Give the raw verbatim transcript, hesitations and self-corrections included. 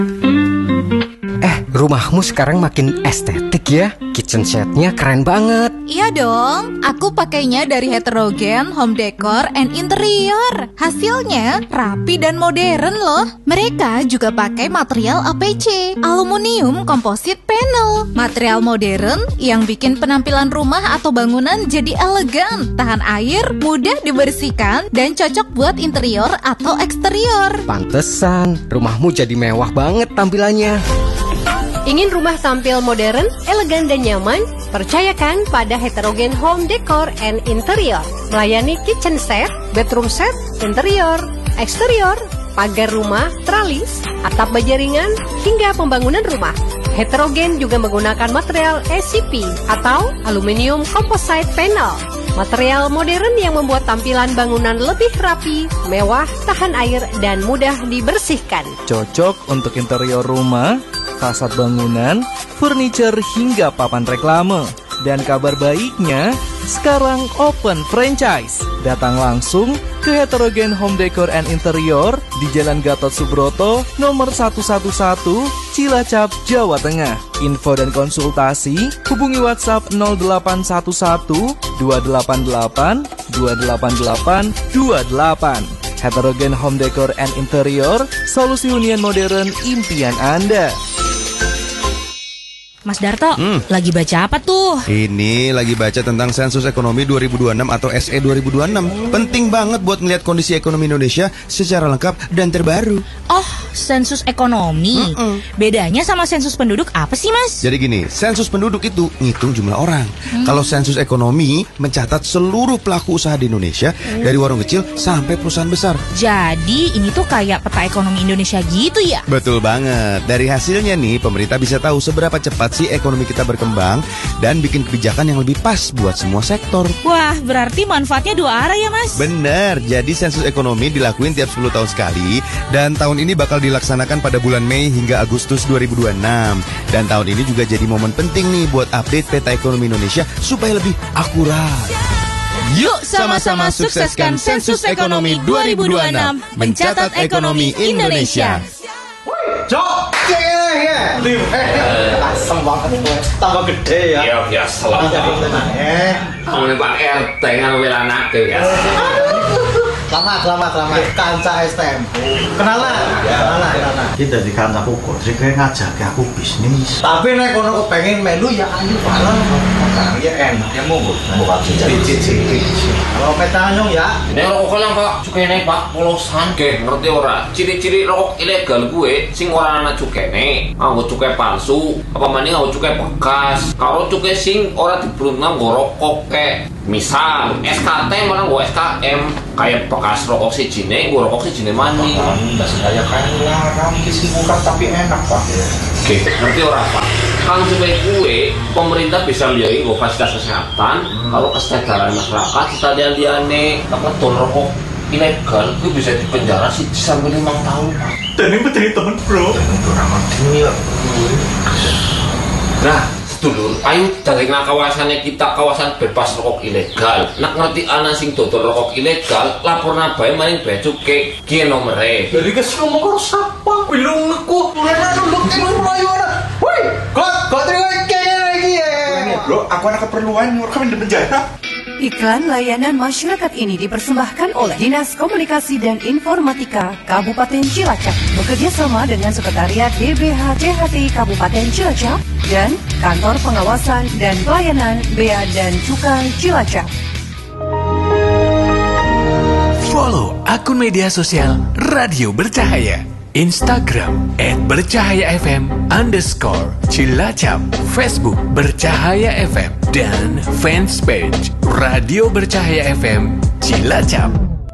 Eh, rumahmu sekarang makin estetik ya. Kitchen setnya keren banget. Iya dong, aku pakainya dari Heterogen Home Decor and Interior. Hasilnya rapi dan modern loh. Mereka juga pakai material A P C, aluminium composite panel. Material modern yang bikin penampilan rumah atau bangunan jadi elegan, tahan air, mudah dibersihkan, dan cocok buat interior atau eksterior. Pantesan, rumahmu jadi mewah banget tampilannya. Ingin rumah tampil modern, elegan dan nyaman? Percayakan pada Heterogen Home Decor and Interior. Melayani kitchen set, bedroom set, interior, eksterior, pagar rumah, tralis, atap baja ringan, hingga pembangunan rumah. Heterogen juga menggunakan material A C P atau aluminium composite panel. Material modern yang membuat tampilan bangunan lebih rapi, mewah, tahan air, dan mudah dibersihkan. Cocok untuk interior rumah, fasad bangunan, furniture hingga papan reklame. Dan kabar baiknya, sekarang open franchise. Datang langsung ke Heterogen Home Decor and Interior di Jalan Gatot Subroto, nomor seratus sebelas, Cilacap, Jawa Tengah. Info dan konsultasi hubungi WhatsApp nol delapan satu satu dua delapan delapan dua delapan delapan dua delapan. Heterogen Home Decor and Interior, solusi hunian modern impian Anda. Mas Darto, hmm. lagi baca apa tuh? Ini lagi baca tentang Sensus Ekonomi dua ribu dua puluh enam atau S E dua ribu dua puluh enam. Penting banget buat melihat kondisi ekonomi Indonesia secara lengkap dan terbaru. Oh, sensus ekonomi. Mm-mm. Bedanya sama sensus penduduk apa sih, Mas? Jadi gini, sensus penduduk itu ngitung jumlah orang. Hmm. Kalau sensus ekonomi mencatat seluruh pelaku usaha di Indonesia, hmm. dari warung kecil sampai perusahaan besar. Jadi ini tuh kayak peta ekonomi Indonesia gitu ya? Betul banget. Dari hasilnya nih, pemerintah bisa tahu seberapa cepat sih ekonomi kita berkembang dan bikin kebijakan yang lebih pas buat semua sektor. Wah, berarti manfaatnya dua arah ya, Mas? Bener. Jadi sensus ekonomi dilakuin tiap sepuluh tahun sekali, dan tahun ini bakal dilaksanakan pada bulan Mei hingga Agustus dua ribu dua puluh enam. Dan tahun ini juga jadi momen penting nih buat update peta ekonomi Indonesia supaya lebih akurat. Yuk sama-sama sukseskan sensus ekonomi dua ribu dua puluh enam, mencatat ekonomi Indonesia. Cok, ya, lim, eh, asem banget gue, tambah gede ya. Iya biasa lah. Eh, kamu Pak R T kan wilanake ya. Selamat, selamat, selamat. Kanca S T M. Kenalan, kenalan, kenalan. Kita di kanca pukul, sih kayak ngajak aku bisnis. Tapi nek kono kepengen melu ya ayo bareng. Ya enak, ya monggo. Bukan cicit-cicit. Kalau petanyong ya. Nek rokok lang Pak, cukene Pak polosan. Oke, ngerti ora? Ciri-ciri rokok ilegal gue sing ora ana cukene, nganggo cukai palsu, apa maning nganggo cukai bekas. Kalau cukai sing ora dibrungang nggo rokok kayak misal S K T malah nggo S K M kayak bekas rokok sijine, nggo rokok sijine maning. Enggak saya kan larang kisi bukan tapi enak Pak. Oke, ngerti ora Pak? Kalau supaya kue, pemerintah bisa biayai nggo fasilitas kesehatan, hmm. kalau kesejahteraan masyarakat kita liane apa ton rokok ilegal itu bisa dipenjara sih sampai lima tahun Pak. Dan ini menjadi teman bro. Nah, sedulur, ayo dari kawasannya kita kawasan bebas rokok ilegal. Nak ngerti ana sing dodol rokok ilegal, lapor nabae maring bea cukai ki nomere. Jadi kes ngomong karo sapa? Belum aku. Mulane nunduk ning mlayu ana. Woi, kok kok terima kene lagi ya. Bro, aku ada keperluan kami di penjara. Iklan layanan masyarakat ini dipersembahkan oleh Dinas Komunikasi dan Informatika Kabupaten Cilacap bekerja sama dengan Sekretariat D B H C H T Kabupaten Cilacap dan Kantor Pengawasan dan Pelayanan Bea dan Cukai Cilacap. Follow akun media sosial Radio Bercahaya, Instagram at bercahaya F M underscore Cilacap, Facebook Bercahaya F M, dan fanspage Radio Bercahaya F M Cilacap.